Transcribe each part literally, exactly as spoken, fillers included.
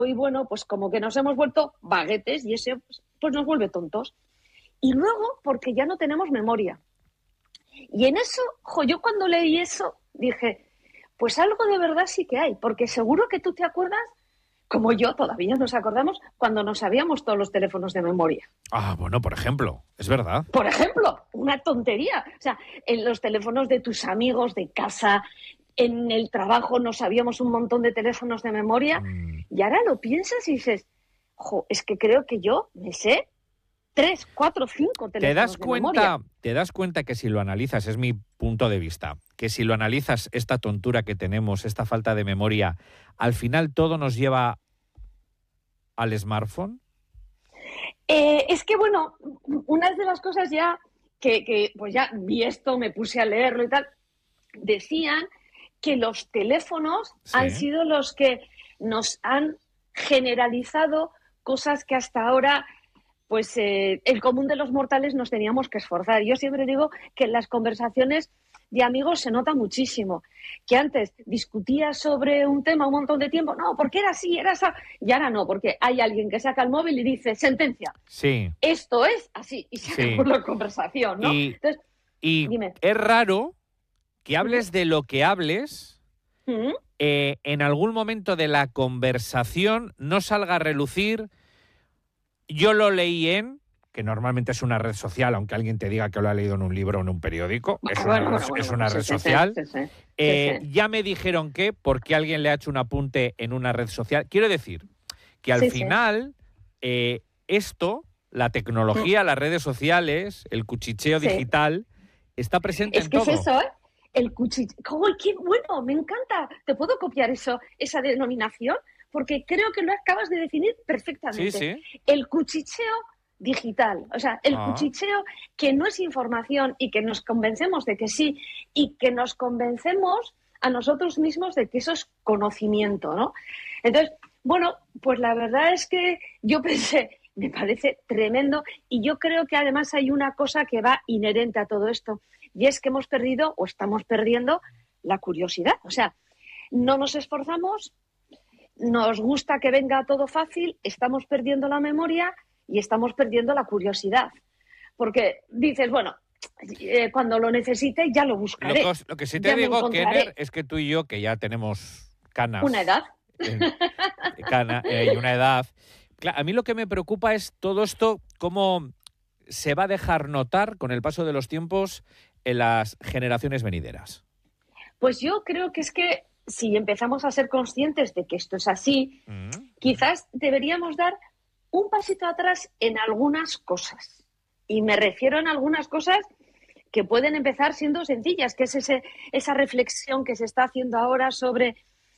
y bueno, pues como que nos hemos vuelto baguetes y ese pues nos vuelve tontos. Y luego, porque ya no tenemos memoria. Y en eso, jo, yo cuando leí eso dije, pues algo de verdad sí que hay, porque seguro que tú te acuerdas, como yo todavía nos acordamos, cuando nos sabíamos todos los teléfonos de memoria. Ah, bueno, por ejemplo, es verdad. Por ejemplo, una tontería. O sea, en los teléfonos de tus amigos, de casa, en el trabajo nos sabíamos un montón de teléfonos de memoria Mm. y ahora lo piensas y dices, jo, es que creo que yo me sé tres, cuatro, cinco teléfonos ¿Te das de cuenta, memoria. te das cuenta que si lo analizas, es mi punto de vista, que si lo analizas, esta tontura que tenemos, esta falta de memoria, al final todo nos lleva al smartphone? Eh, es que, bueno, una de las cosas ya que, que, pues ya vi esto, me puse a leerlo y tal, decían que los teléfonos Sí. han sido los que nos han generalizado cosas que hasta ahora, pues eh, el común de los mortales nos teníamos que esforzar. Yo siempre digo que en las conversaciones de amigos se nota muchísimo, que antes discutías sobre un tema un montón de tiempo, no, porque era así, era esa, y ahora no, porque hay alguien que saca el móvil y dice, sentencia, Sí, esto es así, y se sí. acabó la conversación, ¿no? Y, Entonces, y dime. es raro que hables de lo que hables, ¿Mm? eh, en algún momento de la conversación no salga a relucir, yo lo leí en, que normalmente es una red social, aunque alguien te diga que lo ha leído en un libro o en un periódico, es una, Bueno, red, bueno, bueno, es bueno, una sí, red sí, social. sí, sí, sí, Eh, sí, sí. ya me dijeron que, porque alguien le ha hecho un apunte en una red social. Quiero decir que al Sí, sí. final eh, esto, la Mm, tecnología, las redes sociales, el cuchicheo sí. digital, está presente Es en que es todo. eso, ¿eh? El cuchillo. ¡Uy, qué bueno! Me encanta. ¿Te puedo copiar eso, esa denominación? Porque creo que lo acabas de definir Sí, perfectamente. sí. El cuchicheo digital. O sea, el Ah. cuchicheo que no es información y que nos convencemos de que sí y que nos convencemos a nosotros mismos de que eso es conocimiento, ¿no? Entonces, bueno, pues la verdad es que yo pensé, me parece tremendo y yo creo que además hay una cosa que va inherente a todo esto y es que hemos perdido o estamos perdiendo la curiosidad. O sea, no nos esforzamos, nos gusta que venga todo fácil, estamos perdiendo la memoria y estamos perdiendo la curiosidad. Porque dices, bueno, eh, cuando lo necesite ya lo Lo que, buscaré, os- lo que sí te ya me digo, Kenner, encontraré. es que tú y yo, que ya tenemos Una canas edad. en- cana, eh, y una edad, cla- a mí lo que me preocupa es todo esto, cómo se va a dejar notar con el paso de los tiempos en las generaciones venideras. Pues yo creo que es que si empezamos a ser conscientes de que esto es así, Mm. quizás deberíamos dar un pasito atrás en algunas cosas. Y me refiero en algunas cosas que pueden empezar siendo sencillas, que es ese, esa reflexión que se está haciendo ahora sobre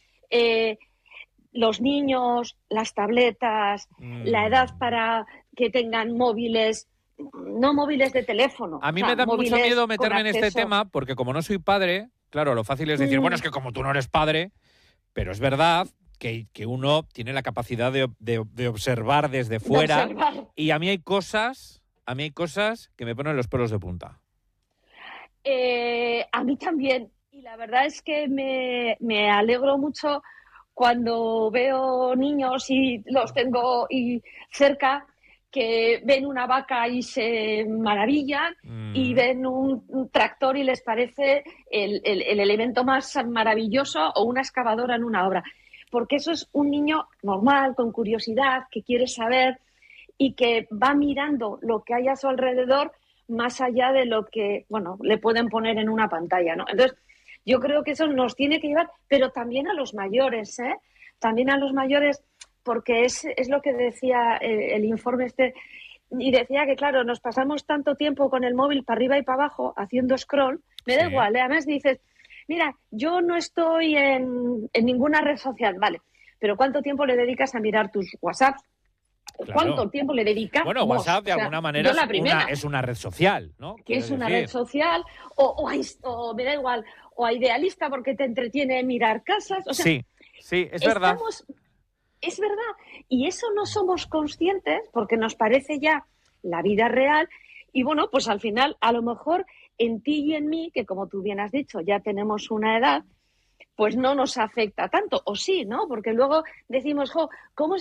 eh, los niños, las tabletas, la edad Mm. para que tengan móviles, no móviles de teléfono, A o mí sea, me da mucho móviles miedo con meterme en este acceso. tema porque como no soy padre, claro, lo fácil es decir, bueno, Mm, es que como tú no eres padre, pero es verdad que, que uno tiene la capacidad de, de- de observar desde de fuera observar. y a mí hay cosas, a mí hay cosas que me ponen los pelos de punta. Eh, a mí también. Y la verdad es que me, me alegro mucho cuando veo niños y los tengo y cerca que ven una vaca y se maravillan y Mm. ven un, un tractor y les parece el, el, el elemento más maravilloso o una excavadora en una obra. Porque eso es un niño normal, con curiosidad, que quiere saber y que va mirando lo que hay a su alrededor más allá de lo que, bueno, le pueden poner en una pantalla, ¿no? Entonces, yo creo que eso nos tiene que llevar, pero también a los mayores, ¿eh? También a los mayores, porque es, es lo que decía eh, el informe este, y decía que, claro, nos pasamos tanto tiempo con el móvil para arriba y para abajo haciendo scroll, me da Sí. igual, ¿eh? Además dices, mira, yo no estoy en, en ninguna red social, vale, pero ¿cuánto tiempo le dedicas a mirar tus WhatsApp? Claro. ¿Cuánto tiempo le Bueno, dedicamos? WhatsApp O de sea, alguna manera yo es la una, primera, es una red social, ¿no? que Quiero es una red decir. social, o, o, a, o me da igual, o a Idealista porque te entretiene mirar casas, o sea, Sí, sí, es verdad. estamos, es verdad, y eso no somos conscientes porque nos parece ya la vida real, y bueno, pues al final, a lo mejor en ti y en mí, que como tú bien has dicho, ya tenemos una edad, pues no nos afecta tanto, o sí, ¿no? Porque luego decimos, jo, ¿cómo